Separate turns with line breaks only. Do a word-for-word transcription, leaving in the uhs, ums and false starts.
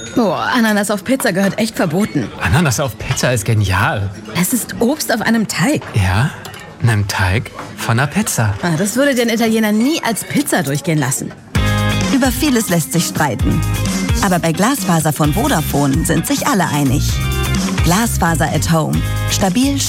Oh, Ananas auf Pizza gehört echt verboten.
Ananas auf Pizza ist genial.
Es ist Obst auf einem Teig.
Ja, einem Teig von einer Pizza.
Ah, das würde den Italiener nie als Pizza durchgehen lassen.
Über vieles lässt sich streiten. Aber bei Glasfaser von Vodafone sind sich alle einig. Glasfaser at Home. Stabil,